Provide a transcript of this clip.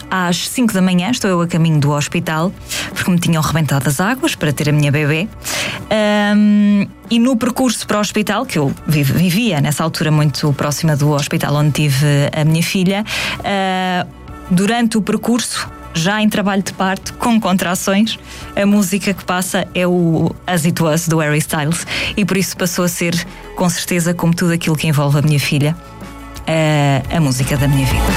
às 5 da manhã estou eu a caminho do hospital, porque me tinham rebentado as águas para ter a minha bebê. E no percurso para o hospital, que eu vivia nessa altura muito próxima do hospital onde tive a minha filha, durante o percurso, já em trabalho de parto, com contrações, a música que passa é o As It Was, do Harry Styles, e por isso passou a ser, com certeza, como tudo aquilo que envolve a minha filha, a música da minha vida.